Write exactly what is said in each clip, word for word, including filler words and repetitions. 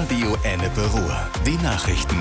Radio Ennepe Ruhr. Die Nachrichten.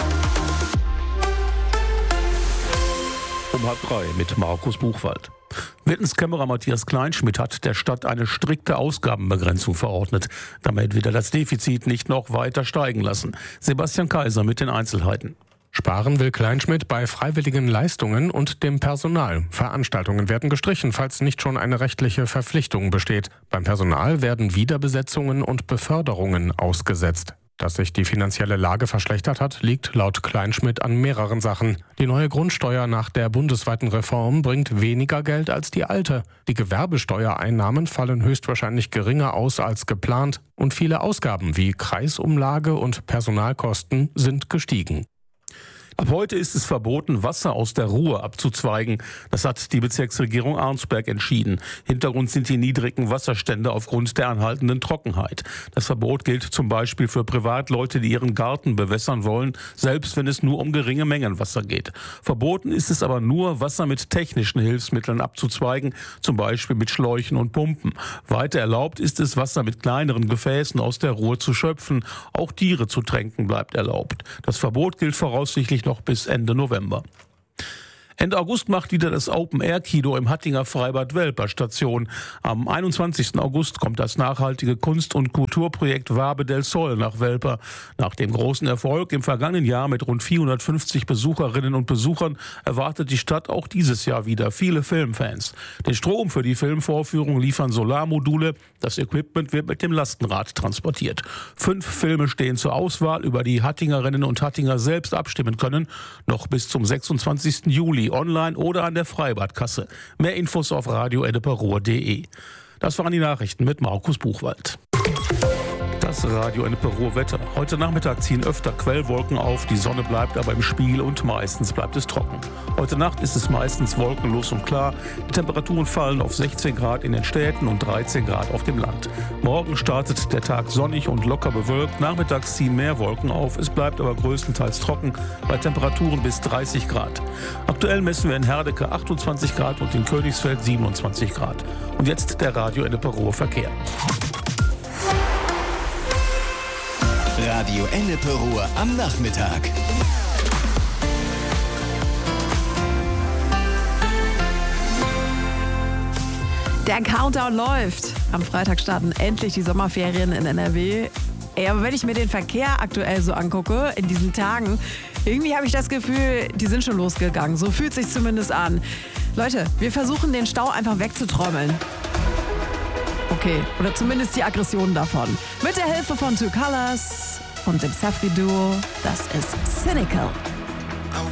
Um halb drei mit Markus Buchwald. Wirtenskämmerer Matthias Kleinschmidt hat der Stadt eine strikte Ausgabenbegrenzung verordnet. Damit wird er das Defizit nicht noch weiter steigen lassen. Sebastian Kaiser mit den Einzelheiten. Sparen will Kleinschmidt bei freiwilligen Leistungen und dem Personal. Veranstaltungen werden gestrichen, falls nicht schon eine rechtliche Verpflichtung besteht. Beim Personal werden Wiederbesetzungen und Beförderungen ausgesetzt. Dass sich die finanzielle Lage verschlechtert hat, liegt laut Kleinschmidt an mehreren Sachen. Die neue Grundsteuer nach der bundesweiten Reform bringt weniger Geld als die alte. Die Gewerbesteuereinnahmen fallen höchstwahrscheinlich geringer aus als geplant und viele Ausgaben wie Kreisumlage und Personalkosten sind gestiegen. Ab heute ist es verboten, Wasser aus der Ruhr abzuzweigen. Das hat die Bezirksregierung Arnsberg entschieden. Hintergrund sind die niedrigen Wasserstände aufgrund der anhaltenden Trockenheit. Das Verbot gilt zum Beispiel für Privatleute, die ihren Garten bewässern wollen, selbst wenn es nur um geringe Mengen Wasser geht. Verboten ist es aber nur, Wasser mit technischen Hilfsmitteln abzuzweigen, zum Beispiel mit Schläuchen und Pumpen. Weiter erlaubt ist es, Wasser mit kleineren Gefäßen aus der Ruhr zu schöpfen. Auch Tiere zu tränken bleibt erlaubt. Das Verbot gilt voraussichtlich noch bis Ende November. Ende August macht wieder das Open-Air-Kino im Hattinger Freibad Welper Station. Am einundzwanzigsten August kommt das nachhaltige Kunst- und Kulturprojekt Wabe del Sol nach Welper. Nach dem großen Erfolg im vergangenen Jahr mit rund vierhundertfünfzig Besucherinnen und Besuchern erwartet die Stadt auch dieses Jahr wieder viele Filmfans. Den Strom für die Filmvorführung liefern Solarmodule. Das Equipment wird mit dem Lastenrad transportiert. Fünf Filme stehen zur Auswahl, über die Hattingerinnen und Hattinger selbst abstimmen können. Noch bis zum sechsundzwanzigsten Juli online oder an der Freibadkasse. Mehr Infos auf radio ennepe ruhr punkt de. Das waren die Nachrichten mit Markus Buchwald. Das Radio Ennepe Ruhr Wetter. Heute Nachmittag ziehen öfter Quellwolken auf, die Sonne bleibt aber im Spiel und meistens bleibt es trocken. Heute Nacht ist es meistens wolkenlos und klar. Die Temperaturen fallen auf sechzehn Grad in den Städten und dreizehn Grad auf dem Land. Morgen startet der Tag sonnig und locker bewölkt. Nachmittags ziehen mehr Wolken auf. Es bleibt aber größtenteils trocken bei Temperaturen bis dreißig Grad. Aktuell messen wir in Herdecke achtundzwanzig Grad und in Königsfeld siebenundzwanzig Grad. Und jetzt der Radio Ennepe Ruhr Verkehr. Radio Ennepe Ruhr am Nachmittag. Der Countdown läuft. Am Freitag starten endlich die Sommerferien in N R W. Ey, aber wenn ich mir den Verkehr aktuell so angucke, in diesen Tagen, irgendwie habe ich das Gefühl, die sind schon losgegangen. So fühlt sich zumindest an. Leute, wir versuchen den Stau einfach wegzutrommeln. Okay, oder zumindest die Aggression davon. Mit der Hilfe von Two Colors und dem Safri Duo, das ist Cynical.